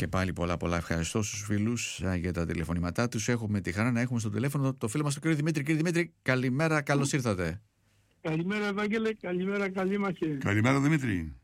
Και πάλι πολλά ευχαριστώ στους φίλους για τα τηλεφωνήματά τους. Έχουμε τη χαρά να έχουμε στο τηλέφωνο το φίλο μας τον κύριο Δημήτρη. Κύριε Δημήτρη, καλημέρα, καλώς ήρθατε. Καλημέρα Ευάγγελε, καλημέρα Καλήμαχε. Καλημέρα Δημήτρη.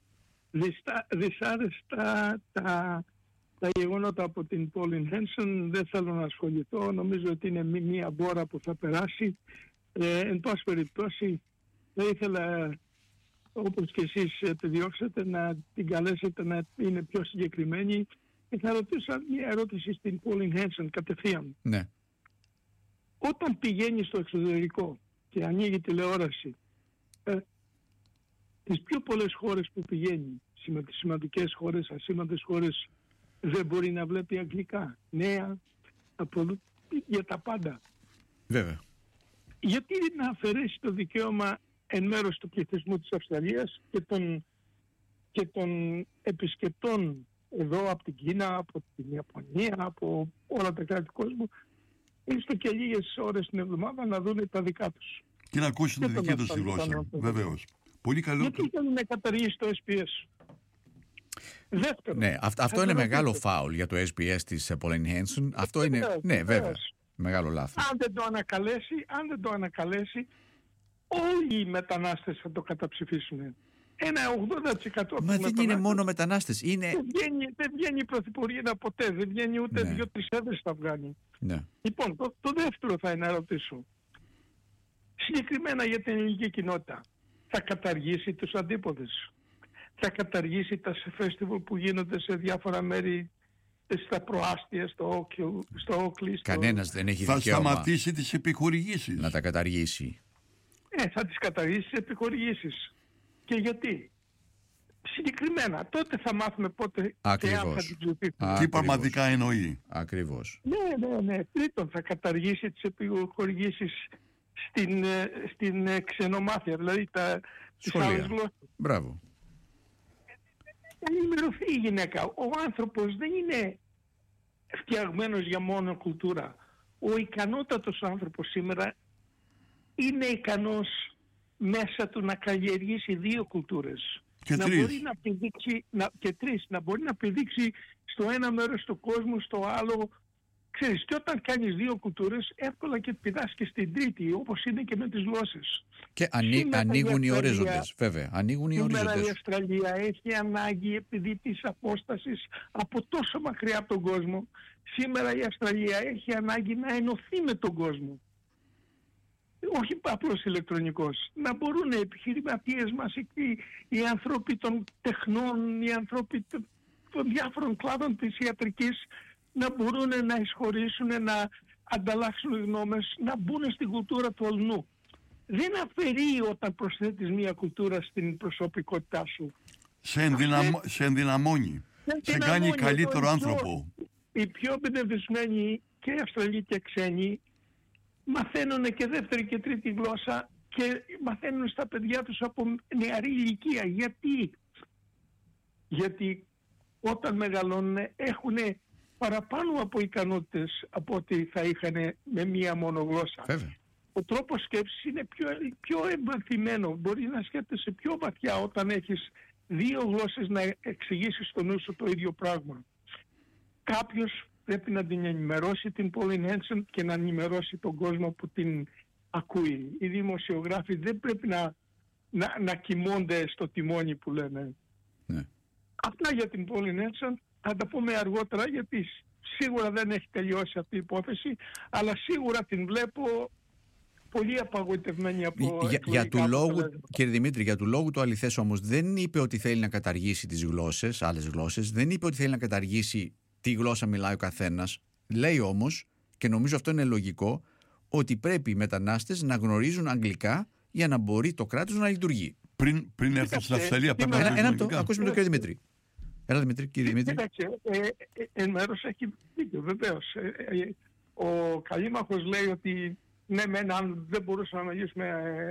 Δυσάρεστα τα γεγονότα από την Pauline Hanson, δεν θέλω να ασχοληθώ, νομίζω ότι είναι μία μπόρα που θα περάσει. Εν πάση περιπτώσει θα ήθελα, όπως και εσείς τη διώξετε, να την καλέσετε να είναι πιο συγκεκριμένη και θα ρωτήσω μια ερώτηση στην Pauline Hanson κατευθείαν. Ναι. Όταν πηγαίνει στο εξωτερικό και ανοίγει τηλεόραση, τις πιο πολλές χώρες που πηγαίνει, σημαντικές χώρες, ασήμαντες χώρες, δεν μπορεί να βλέπει αγγλικά, νέα, για τα πάντα. Βέβαια. Γιατί να αφαιρέσει το δικαίωμα εν μέρος του πληθυσμού της Αυστραλίας και των επισκεπτών εδώ από την Κίνα, από την Ιαπωνία, από όλα τα κράτη του κόσμου, έστω και λίγες ώρες την εβδομάδα να δουν τα δικά τους. Και να ακούσουν τη δική τους τη γλώσσα. Βεβαίως. Πολύ καλό. Γιατί θέλουν να καταργήσει το SPS. Δεύτερο. Ναι, αυτό είναι μεγάλο φάουλ για το SPS της Pauline Hanson. Αυτό είναι, ναι, βέβαια, μεγάλο λάθος. Αν δεν το ανακαλέσει, όλοι οι μετανάστες θα το καταψηφίσουν. Ένα 80%. Μα δεν είναι μόνο μετανάστες. Δεν βγαίνει η πρωθυπουργία ποτέ. Δεν βγαίνει ούτε 2-3 έδρες θα βγάλει. Ναι. Λοιπόν, το δεύτερο θα είναι να ρωτήσω. Συγκεκριμένα για την ελληνική κοινότητα. Θα καταργήσει τους αντίποδες. Θα καταργήσει τα φεστιβάλ που γίνονται σε διάφορα μέρη, στα προάστια, στο Όκλι. Κανένας δεν έχει δικαίωμα. Θα σταματήσει τις επιχορηγήσεις. Να τα καταργήσει. Θα τις καταργήσει τις επιχορηγήσεις. Και γιατί? Συγκεκριμένα, τότε θα μάθουμε πότε και αν θα την ψηφίσουμε. Τι πραγματικά εννοεί. Ακριβώς. Ναι. Τρίτον, θα καταργήσει τις επιχορηγήσεις στην ξενομάθεια, δηλαδή τις άλλες γλώσσες. Μπράβο. Να ενημερωθεί η γυναίκα. Ο άνθρωπος δεν είναι φτιαγμένος για μόνο κουλτούρα. Ο ικανότατος άνθρωπος σήμερα είναι ικανός μέσα του να καλλιεργήσει 2 κουλτούρες. Και να 3. Μπορεί να πηδήξει, και 3. Να μπορεί να πηδήξει στο ένα μέρος του κόσμου, στο άλλο. Ξέρεις, και όταν κάνεις 2 κουλτούρες, εύκολα και πηδάς και στην τρίτη, όπως είναι και με τις γλώσσες. Και ανοίγουν οι ορίζοντες, βέβαια. Σήμερα η Αυστραλία έχει ανάγκη, επειδή της απόστασης από τόσο μακριά από τον κόσμο, σήμερα η Αυστραλία έχει ανάγκη να ενωθεί με τον κόσμο. Όχι απλώς ηλεκτρονικός. Να μπορούν οι επιχειρηματίες μας, οι άνθρωποι των τεχνών, οι άνθρωποι των διάφορων κλάδων της ιατρικής, να μπορούν να εισχωρήσουν, να ανταλλάξουν γνώμες, να μπουν στην κουλτούρα του αλλού. Δεν αφαιρεί όταν προσθέτεις μια κουλτούρα στην προσωπικότητά σου. Σε ενδυναμώνει. Σε κάνει καλύτερο άνθρωπο. Οι πιο εμπνευσμένοι και Αυστραλοί και ξένοι μαθαίνουν και δεύτερη και τρίτη γλώσσα και μαθαίνουν στα παιδιά τους από νεαρή ηλικία. Γιατί όταν μεγαλώνουν έχουν παραπάνω από ικανότητες από ό,τι θα είχαν με μία μόνο γλώσσα. Βέβαια. Ο τρόπος σκέψης είναι πιο εμβαθυμένο. Μπορεί να σκέφτεσαι πιο βαθιά όταν έχεις 2 γλώσσες να εξηγήσεις στο νου σου το ίδιο πράγμα. Κάποιος πρέπει να την ενημερώσει την Pauline Hanson και να ενημερώσει τον κόσμο που την ακούει. Οι δημοσιογράφοι δεν πρέπει να κοιμώνται στο τιμόνι που λένε. Ναι. Αυτά για την Pauline Hanson θα τα πούμε αργότερα, γιατί σίγουρα δεν έχει τελειώσει αυτή η υπόθεση, αλλά σίγουρα την βλέπω πολύ απαγοητευμένη από Κύριε Δημήτρη, για του λόγου του αληθές όμως, δεν είπε ότι θέλει να καταργήσει τις γλώσσες, άλλες γλώσσες, δεν είπε ότι θέλει να καταργήσει τι γλώσσα μιλάει ο καθένας. Λέει όμως, και νομίζω αυτό είναι λογικό, ότι πρέπει οι μετανάστες να γνωρίζουν αγγλικά για να μπορεί το κράτος να λειτουργεί. Πριν έρθει στην Αυστραλία, πρέπει να ακούσουμε τον κύριο Δημήτρη. Έλα Δημήτρη, κύριε Δημήτρη. Εν μέρος έχει δίκιο, βεβαίως. Ο Καλήμαχος λέει ότι ναι, αν δεν μπορούσαμε να λύσουμε,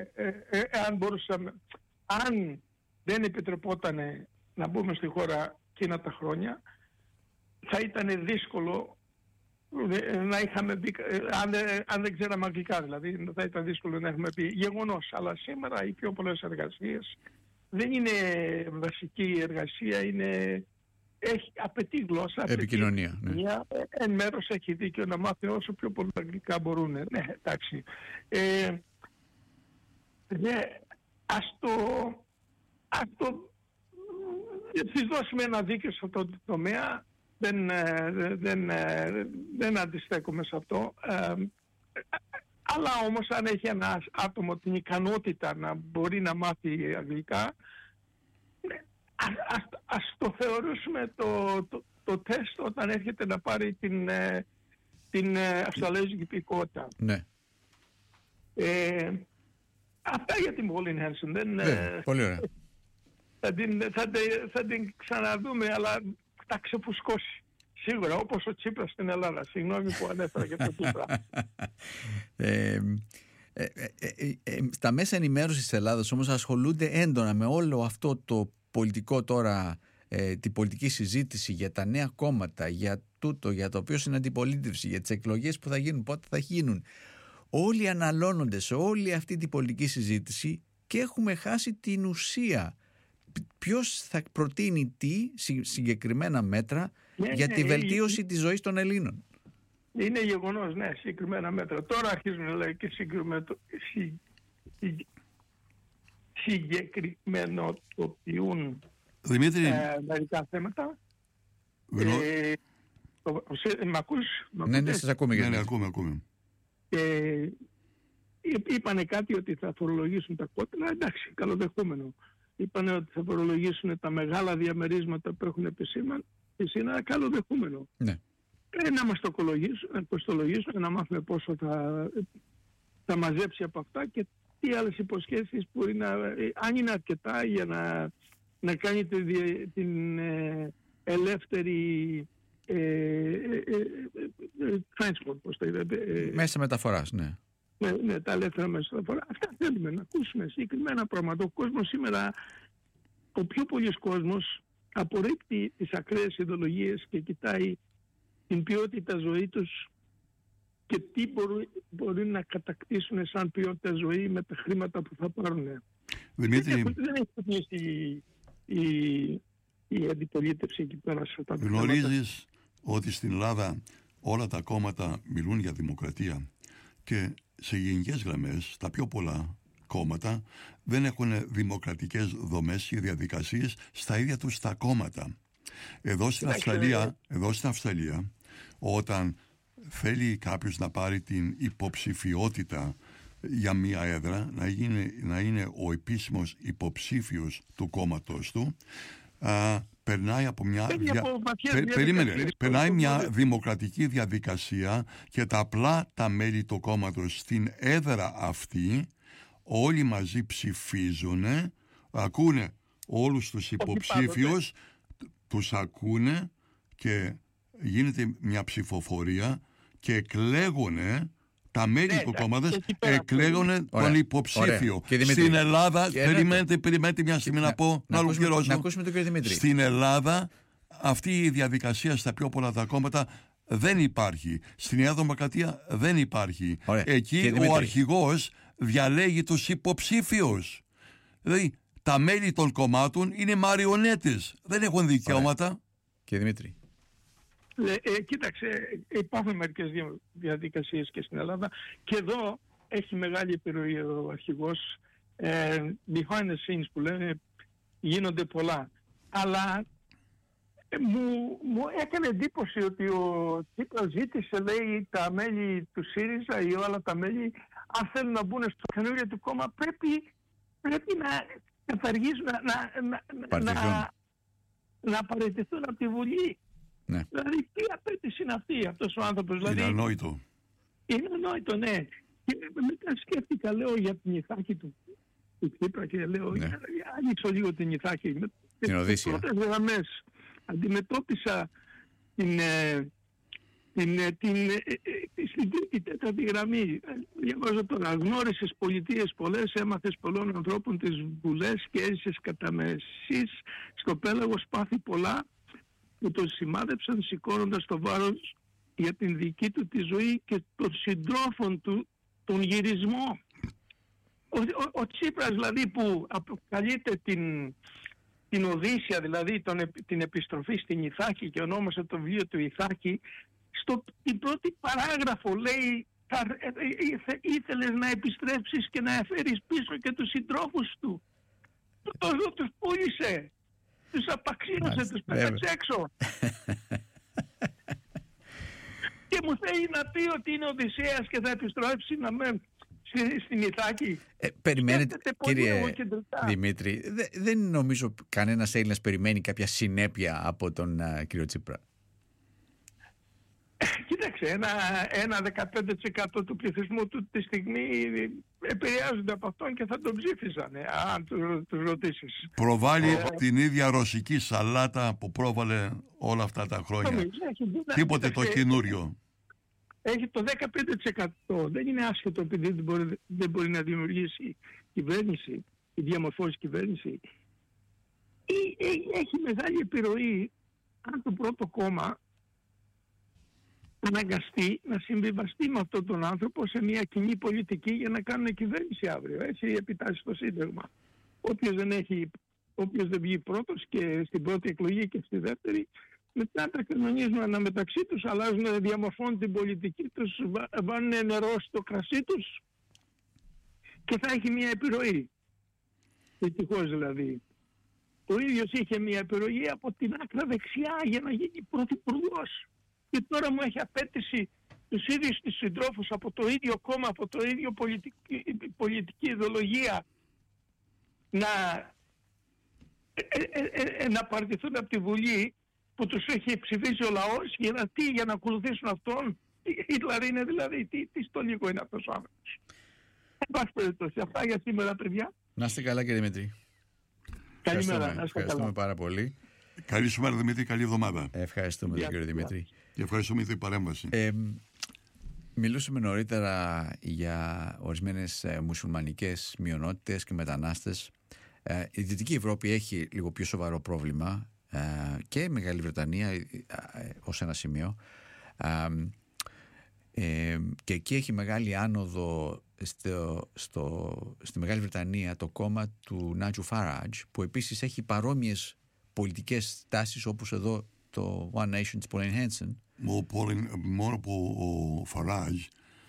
αν δεν επιτρεπόταν να μπούμε στη χώρα εκείνα τα χρόνια, θα ήταν δύσκολο να είχαμε μπει, αν δεν ξέραμε αγγλικά δηλαδή, θα ήταν δύσκολο να έχουμε πει γεγονός. Αλλά σήμερα οι πιο πολλές εργασίες δεν είναι βασική εργασία, είναι απαιτεί γλώσσα, επικοινωνία. Μια εν μέρος έχει δίκιο να μάθει όσο πιο πολλά αγγλικά μπορούν. Ναι, εντάξει. Ας της δώσουμε ένα δίκαιο σε αυτό το τομέα. Δεν αντιστέκομαι σε αυτό. Αλλά όμως αν έχει ένα άτομο την ικανότητα να μπορεί να μάθει αγγλικά, ας το θεωρήσουμε το τεστ όταν έρχεται να πάρει την αυστραλέζικη υπηκότητα. Ναι. Αυτά για την Pauline Hanson. Πολύ ωραία. Θα την ξαναδούμε, αλλά θα ξεφουσκώσει. Σίγουρα, όπως ο Τσίπρας στην Ελλάδα. Συγγνώμη που ανέφερα και τον Τσίπρα. Στα μέσα ενημέρωσης της Ελλάδας όμως ασχολούνται έντονα με όλο αυτό το πολιτικό τώρα, την πολιτική συζήτηση για τα νέα κόμματα, για τούτο, για το οποίο είναι αντιπολίτευση, για τις εκλογές που θα γίνουν, πότε θα γίνουν. Όλοι αναλώνονται σε όλη αυτή την πολιτική συζήτηση και έχουμε χάσει την ουσία. Ποιος θα προτείνει τι συγκεκριμένα μέτρα για τη βελτίωση της ζωής των Ελλήνων. Είναι γεγονός, ναι, συγκεκριμένα μέτρα. Τώρα αρχίζουν να λέει και συγκεκριμενοποιούν μερικά θέματα. Μ' ακούς? Ναι, σας ακούμε. Ναι, ακούμε. Είπανε κάτι ότι θα φορολογήσουν τα κόκκινα, εντάξει, καλοδεχούμενο. Είπανε ότι θα φορολογήσουν τα μεγάλα διαμερίσματα που έχουν επισήνα, καλοδεχούμενο. Ναι. Να μας το κοστολογήσουν, να μάθουμε πόσο θα μαζέψει από αυτά και τι άλλες υποσχέσεις μπορεί αν είναι αρκετά για να κάνει την ελεύθερη transport, πώς το είδατε. Μέσα μεταφοράς, ναι. Ναι, τα ελεύθερα μέσα μεταφορά. Αυτά θέλουμε να ακούσουμε συγκεκριμένα πράγματα. Ο κόσμος σήμερα, ο πιο πολλής κόσμος, απορρίπτει τις ακραίες ιδεολογίες και κοιτάει την ποιότητα ζωή τους και τι μπορεί να κατακτήσουν σαν ποιότητα ζωή με τα χρήματα που θα πάρουν. Δημήτρη, δεν έχει ξεκινήσει η αντιπολίτευση εκεί πέρα σε τα γνωρίζεις ότι στην Ελλάδα όλα τα κόμματα μιλούν για δημοκρατία και σε γενικές γραμμές τα πιο πολλά κόμματα δεν έχουν δημοκρατικές δομές και διαδικασίες στα ίδια τους τα κόμματα. Εδώ στην Αυστραλία, όταν θέλει κάποιος να πάρει την υποψηφιότητα για μία έδρα, να είναι ο επίσημος υποψήφιος του κόμματος του, περνάει από μια δημοκρατική διαδικασία και τα μέλη του κόμματος στην έδρα αυτή όλοι μαζί ψηφίζουν, ακούνε όλους τους υποψήφιους, τους ακούνε και γίνεται μια ψηφοφορία και εκλέγουν τα μέλη του κόμματος, εκλέγουν τον υποψήφιο. Στην Ελλάδα, περιμένετε μια στιγμή να πω, να ολοκληρώσω. Να ακούσουμε τον κύριο Δημήτρη. Στην Ελλάδα αυτή η διαδικασία στα πιο πολλά τα κόμματα δεν υπάρχει. Στη Νέα Δημοκρατία δεν υπάρχει. Εκεί ο αρχηγός διαλέγει τους υποψήφιους. Δηλαδή τα μέλη των κομμάτων είναι μαριονέτες. Δεν έχουν δικαιώματα. Κύριε Δημήτρη. Κοίταξε, υπάρχουν μερικές διαδικασίες και στην Ελλάδα και εδώ έχει μεγάλη επιρροή ο αρχηγός. Behind the scenes που λένε γίνονται πολλά. Αλλά μου έκανε εντύπωση ότι ο Τσίπρας ζήτησε, λέει, τα μέλη του ΣΥΡΙΖΑ ή όλα τα μέλη, αν θέλουν να μπουν στο καινούριο του κόμμα, πρέπει να καθαργήσουν, να παραιτηθούν από τη Βουλή. Ναι. Δηλαδή, τι απέτηση είναι αυτή αυτός ο άνθρωπος? Είναι ανόητο. Είναι ανόητο, ναι. Και μετά σκέφτηκα, λέω, για την Ιθάκη του Τσίπρα και λέω, άνοιξω λίγο την Ιθάκη. Την Οδύσσια. Πρώτες γραμμές αντιμετώπισα στην τέταρτη γραμμή. Διαβάζω τώρα. Γνώρισες πολιτείες πολλές, έμαθες πολλών ανθρώπων τις βουλές και έζησες κατά μεσής στο πέλαγος πάθη πολλά που τον σημάδεψαν σηκώνοντας το βάρος για την δική του τη ζωή και των συντρόφων του τον γυρισμό. Ο Τσίπρας δηλαδή που αποκαλείται την Οδύσσια, δηλαδή την επιστροφή στην Ιθάκη, και ονόμασε το βιβλίο του Ιθάκη, στην πρώτη παράγραφο λέει ήθελες να επιστρέψεις και να φέρεις πίσω και τους συντρόφους του. Τους πούλησε, τους απαξίωσε, τους πέταξε έξω. Και μου θέλει να πει ότι είναι Οδυσσέας και θα επιστρέψει στην Ιθάκη. Περιμένετε, κύριε Δημήτρη, δεν νομίζω κανένας Έλληνας περιμένει κάποια συνέπεια από τον κύριο Τσίπρα. Κοίταξε, ένα 15% του πληθυσμού του τη στιγμή επηρεάζονται από αυτόν και θα τον ψήφισαν, αν τους ρωτήσεις. Προβάλλει την ίδια ρωσική σαλάτα που πρόβαλε όλα αυτά τα χρόνια. Τίποτε το καινούριο. Έχει το 15%. Δεν είναι άσχετο επειδή δεν μπορεί να δημιουργήσει κυβέρνηση, η διαμορφώσει κυβέρνηση. Έχει μεγάλη επιρροή αν το πρώτο κόμμα αναγκαστεί να συμβιβαστεί με αυτόν τον άνθρωπο σε μια κοινή πολιτική για να κάνουν κυβέρνηση αύριο. Έτσι επιτάσσει στο Σύνταγμα. Όποιος δεν βγει πρώτος και στην πρώτη εκλογή και στη δεύτερη, μετά τα κανονίζουν αναμεταξύ τους, αλλάζουν, διαμορφώνουν την πολιτική τους, βάλουν νερό στο κρασί τους και θα έχει μια επιρροή. Δυστυχώς δηλαδή. Ο ίδιος είχε μια επιρροή από την άκρα δεξιά για να γίνει πρωθυπουργός. Και τώρα μου έχει απέτηση τους ίδιους τους συντρόφους από το ίδιο κόμμα, από το ίδιο πολιτική ιδεολογία να παρτιθούν από τη Βουλή που τους έχει ψηφίσει ο λαός για να ακολουθήσουν αυτόν. Χίτλερ είναι δηλαδή, τι στο λίγο είναι αυτός ο άνθρωπος. Εν πάση περιπτώσει, αυτά για σήμερα, παιδιά. Να είστε καλά, κύριε Δημήτρη. Καλημέρα. Ευχαριστούμε πάρα πολύ. Καλή σου μέρα, Δημήτρη, καλή εβδομάδα. Ευχαριστούμε τον κύριο Δημήτρη. Και ευχαριστούμε για την παρέμβαση. Μιλούσαμε νωρίτερα για ορισμένες μουσουλμανικές μειονότητες και μετανάστες. Η Δυτική Ευρώπη έχει λίγο πιο σοβαρό πρόβλημα και η Μεγάλη Βρετανία ως ένα σημείο. Και εκεί έχει μεγάλη άνοδο στη Μεγάλη Βρετανία το κόμμα του Νάτζου Φαράτζ, που επίσης έχει παρόμοιες πολιτικές τάσεις όπως εδώ το One Nation της Pauline Hanson. Μόνο που ο Farage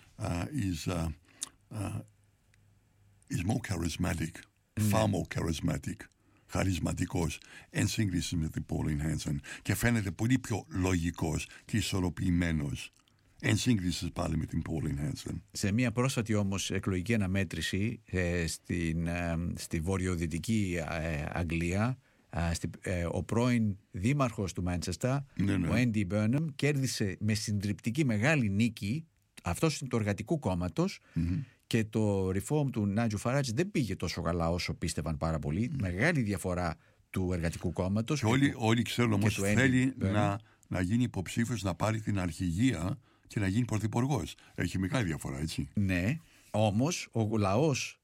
is more charismatic, far more charismatic, χαρισματικός, εν σύγκριση με την Pauline Hanson, και φαίνεται πολύ πιο λογικός και ισορροπημένος εν σύγκριση πάλι με την Pauline Hanson. Σε μια πρόσφατη όμως εκλογική αναμέτρηση στη βορειοδυτική Αγγλία, ο πρώην δήμαρχος του Μάντσεστα, ο Έντι Μπέρναμ, κέρδισε με συντριπτική μεγάλη νίκη. Αυτός είναι του Εργατικού Κόμματος, και το reform του Νάτζου Φαράτζ δεν πήγε τόσο καλά όσο πίστευαν πάρα πολύ. Μεγάλη διαφορά του Εργατικού Κόμματος. Και όλοι ξέρουν όμως θέλει να γίνει υποψήφιος, να πάρει την αρχηγία και να γίνει πρωθυπουργός. Έχει μεγάλη διαφορά, έτσι. Ναι, όμως ο λαός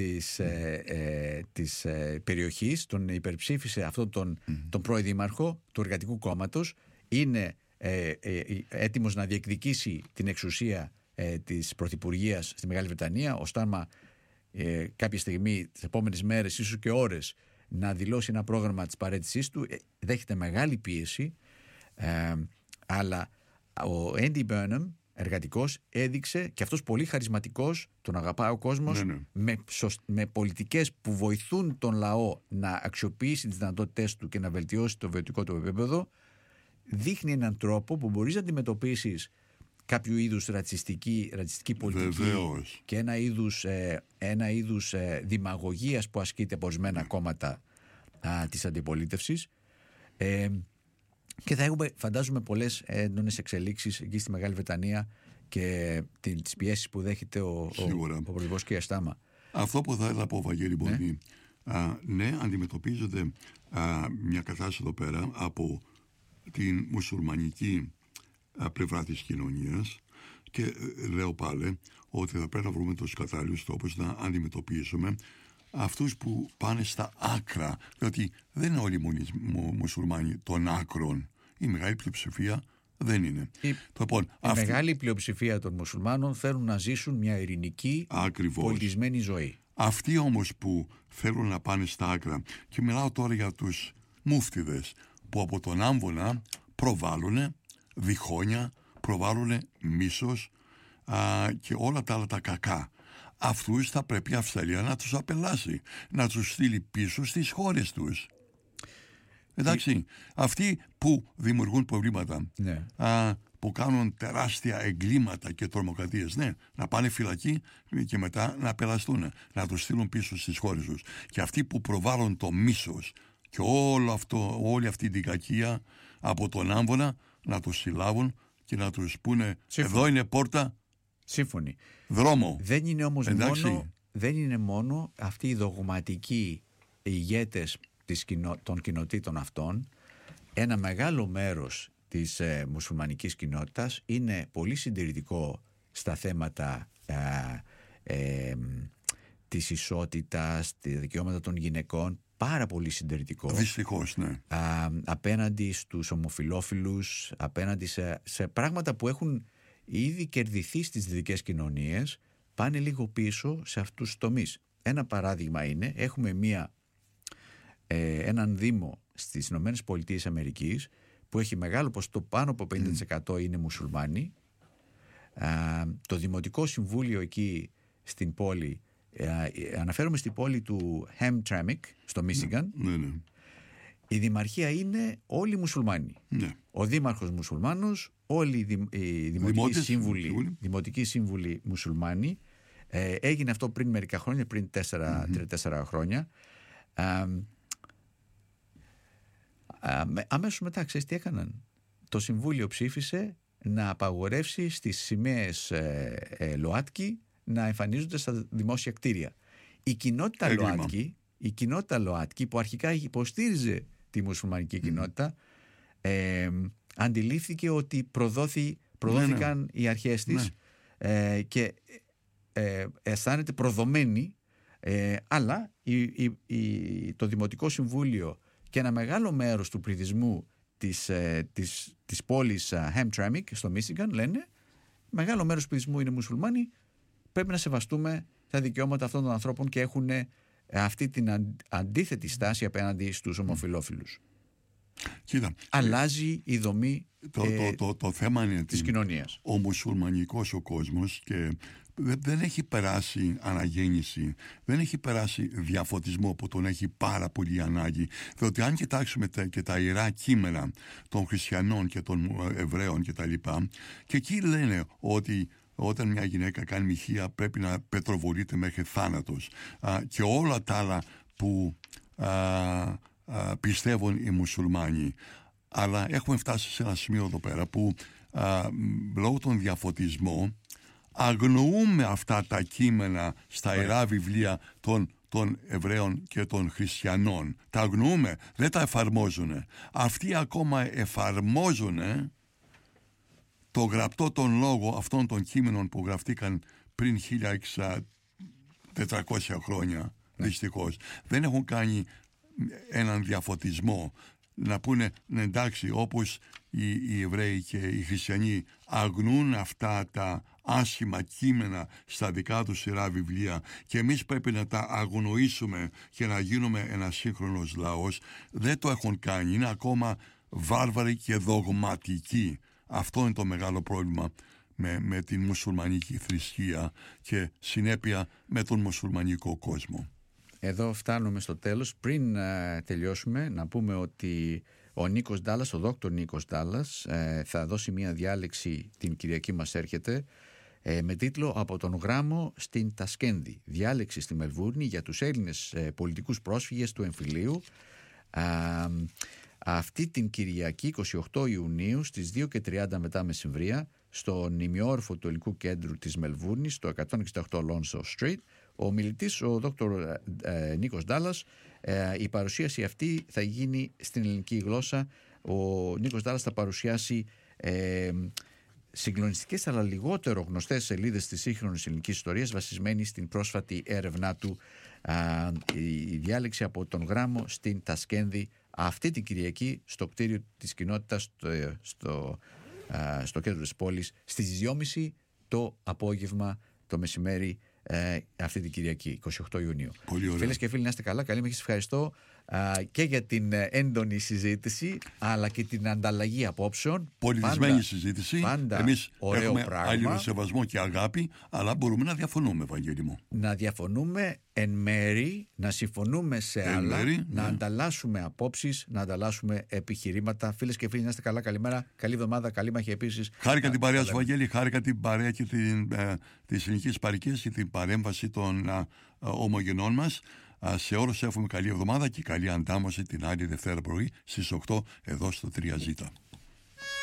της περιοχής τον υπερψήφισε αυτόν τον πρώην δήμαρχο του Εργατικού Κόμματος. Είναι έτοιμος να διεκδικήσει την εξουσία της πρωθυπουργίας στη Μεγάλη Βρετανία. Ο Στάρμα κάποια στιγμή, τις επόμενες μέρες, ίσως και ώρες, να δηλώσει ένα πρόγραμμα της παραίτησής του. Δέχεται μεγάλη πίεση, αλλά ο Έντι Μπέρναμ, εργατικός, έδειξε, και αυτός πολύ χαρισματικός, τον αγαπάει ο κόσμος, με πολιτικές που βοηθούν τον λαό να αξιοποιήσει τις δυνατότητές του και να βελτιώσει το βιωτικό του επίπεδο. Δείχνει έναν τρόπο που μπορείς να αντιμετωπίσεις κάποιο είδους ρατσιστική πολιτική. Βεβαίως. Και ένα είδους δημαγωγίας που ασκείται από ορισμένα κόμματα της αντιπολίτευσης. Και θα έχουμε, φαντάζομαι, πολλές έντονες εξελίξεις εκεί στη Μεγάλη Βρετανία και τις πιέσεις που δέχεται ο πρωθυπουργός κ. Στάμα. Αυτό που θα ήθελα να πω, Βαγγέλη Μπονή, ναι, αντιμετωπίζεται μια κατάσταση εδώ πέρα από την μουσουλμανική πλευρά της κοινωνίας, και λέω πάλι ότι θα πρέπει να βρούμε τους κατάλληλους τρόπους να αντιμετωπίσουμε αυτούς που πάνε στα άκρα, διότι δεν είναι όλοι οι μουσουλμάνοι των άκρων. Η μεγάλη πλειοψηφία δεν είναι. Η μεγάλη πλειοψηφία των μουσουλμάνων θέλουν να ζήσουν μια ειρηνική, πολιτισμένη ζωή. Αυτοί όμως που θέλουν να πάνε στα άκρα, και μιλάω τώρα για τους μούφτιδες, που από τον άμβονα προβάλλουν διχόνια, προβάλλουν μίσος και όλα τα άλλα τα κακά. Αυτούς θα πρέπει η Αυστραλία να τους απελάσει, να τους στείλει πίσω στις χώρες τους. Εντάξει, αυτοί που δημιουργούν προβλήματα, ναι, που κάνουν τεράστια εγκλήματα και τρομοκρατίες, ναι, να πάνε φυλακή και μετά να απελαστούν, να τους στείλουν πίσω στις χώρες τους. Και αυτοί που προβάλλουν το μίσος και όλη αυτή την κακία από τον άμβονα, να τους συλλάβουν και να τους πούνε εδώ είναι πόρτα. Σύμφωνοι. Δρόμο. Δεν είναι όμως μόνο αυτοί οι δογματικοί ηγέτες των κοινοτήτων αυτών. Ένα μεγάλο μέρος της μουσουλμανικής κοινότητας είναι πολύ συντηρητικό στα θέματα της ισότητας, τα δικαιώματα των γυναικών, πάρα πολύ συντηρητικό. Δυστυχώς, ναι. Απέναντι στους ομοφυλόφιλους, απέναντι σε πράγματα που έχουν ήδη κερδιθεί στις δυτικές κοινωνίες, πάνε λίγο πίσω σε αυτούς τους τομείς. Ένα παράδειγμα είναι, έχουμε έναν δήμο στις ΗΠΑ που έχει μεγάλο ποσοστό, πάνω από 50% είναι μουσουλμάνοι. Το Δημοτικό Συμβούλιο εκεί στην πόλη, αναφέρομαι στην πόλη του Hamtramck στο Μίσιγκαν, η δημαρχία είναι όλοι μουσουλμάνοι. Ο δήμαρχος μουσουλμάνος, όλοι οι δημοτικοί σύμβουλοι μουσουλμάνοι. Έγινε αυτό πριν μερικά χρόνια, πριν 3-4 χρόνια. Αμέσως μετά, ξέρεις τι έκαναν? Το Συμβούλιο ψήφισε να απαγορεύσει στις σημαίες ΛΟΑΤΚΙ να εμφανίζονται στα δημόσια κτίρια. Η κοινότητα ΛΟΑΤΚΙ που αρχικά υποστήριζε τη μουσουλμανική κοινότητα, αντιλήφθηκε ότι προδόθηκαν οι αρχές της, και αισθάνεται προδομένη, αλλά το Δημοτικό Συμβούλιο και ένα μεγάλο μέρος του πληθυσμού της πόλης Hamtramck στο Μίσιγκαν λένε, μεγάλο μέρος του πληθυσμού είναι μουσουλμάνοι, πρέπει να σεβαστούμε τα δικαιώματα αυτών των ανθρώπων, και έχουν αυτή την αντίθετη στάση απέναντι στους ομοφυλόφιλους. Κοίτα, αλλάζει η δομή το θέμα είναι της κοινωνίας. Ο μουσουλμανικός ο κόσμος και δεν έχει περάσει αναγέννηση, δεν έχει περάσει διαφωτισμό που τον έχει πάρα πολύ ανάγκη. Διότι αν κοιτάξουμε και τα ιερά κείμενα των χριστιανών και των Εβραίων και τα λοιπά, και εκεί λένε ότι όταν μια γυναίκα κάνει μοιχεία πρέπει να πετροβολείται μέχρι θάνατος, και όλα τα άλλα που πιστεύουν οι μουσουλμάνοι. Αλλά έχουμε φτάσει σε ένα σημείο εδώ πέρα που λόγω των διαφωτισμών αγνοούμε αυτά τα κείμενα στα ιερά βιβλία των Εβραίων και των Χριστιανών. Τα αγνοούμε, δεν τα εφαρμόζουν. Αυτοί ακόμα εφαρμόζουν το γραπτό τον λόγο αυτών των κείμενων που γραφτήκαν πριν 1400 χρόνια, δυστυχώς. Δεν έχουν κάνει έναν διαφωτισμό να πούνε εντάξει, όπως οι Εβραίοι και οι Χριστιανοί αγνούν αυτά τα άσχημα κείμενα στα δικά τους ιερά βιβλία και εμείς πρέπει να τα αγνοήσουμε και να γίνουμε ένας σύγχρονος λαός. Δεν το έχουν κάνει, είναι ακόμα βάρβαροι και δογματικοί. Αυτό είναι το μεγάλο πρόβλημα με την μουσουλμανική θρησκεία και συνέπεια με τον μουσουλμανικό κόσμο. Εδώ φτάνουμε στο τέλος. Πριν τελειώσουμε, να πούμε ότι ο Νίκος Ντάλλας, ο δόκτωρ Νίκος Ντάλλας, θα δώσει μια διάλεξη την Κυριακή μας έρχεται, με τίτλο «Από τον γράμμο στην Τασκένδη». Διάλεξη στη Μελβούρνη για τους Έλληνες πολιτικούς πρόσφυγες του εμφυλίου. Αυτή την Κυριακή 28 Ιουνίου στις 2:30 μετά μεσημβρία στον ημιόρφο του Ελληνικού Κέντρου της Μελβούρνης, στο 168 Lonsdale Street. Ο μιλητής, ο δόκτωρ Νίκος Ντάλλας, η παρουσίαση αυτή θα γίνει στην ελληνική γλώσσα. Ο Νίκος Ντάλλας θα παρουσιάσει συγκλονιστικές αλλά λιγότερο γνωστές σελίδες της σύγχρονης ελληνικής ιστορίας, βασισμένη στην πρόσφατη έρευνά του. Η διάλεξη από τον γράμμο στην Τασκένδη αυτή την Κυριακή στο κτίριο της κοινότητας στο στο κέντρο της πόλης στις 2.30 το απόγευμα, το μεσημέρι, αυτή την Κυριακή, 28 Ιουνίου. Φίλες και φίλοι, να είστε καλά. Καλή με, σας ευχαριστώ και για την έντονη συζήτηση, αλλά και την ανταλλαγή απόψεων. Πολιτισμένη συζήτηση. Εμείς έχουμε αλληλοσεβασμό και αγάπη, αλλά μπορούμε να διαφωνούμε, Βαγγέλη μου. Να διαφωνούμε εν μέρη, να συμφωνούμε σε άλλα, να ανταλλάσσουμε απόψεις, να ανταλλάσσουμε επιχειρήματα. Φίλες και φίλοι, να είστε καλά. Καλημέρα, καλή εβδομάδα, καλή μάχη επίσης. Χάρηκα την παρέα σου, Βαγγέλη, χάρηκα την παρέα και τις ελληνικές παροικίες και την παρέμβαση των ομογενών μας. Σε όλους εύχομαι καλή εβδομάδα και καλή αντάμωση την άλλη Δευτέρα πρωί στις 8 εδώ στο 3Z.